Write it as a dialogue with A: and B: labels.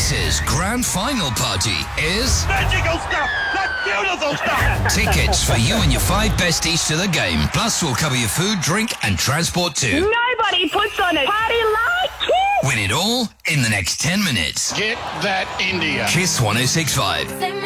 A: Kiss's grand final party is...
B: magical stuff! That's beautiful stuff!
A: Tickets for you and your 5 besties to the game. Plus, we'll cover your food, drink and transport too.
C: Nobody puts on a party like Kiss!
A: Win it all in the next 10 minutes.
B: Get that India.
A: Kiss 106.5.